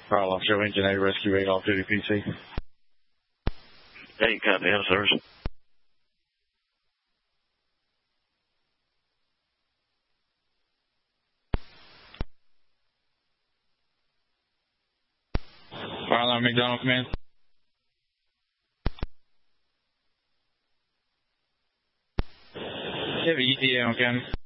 Fire Offshore Engine A, Rescue 8, off-duty PC. Hey, copy, out of service. Fire Alarm McDonald Command. You have an ETA on County.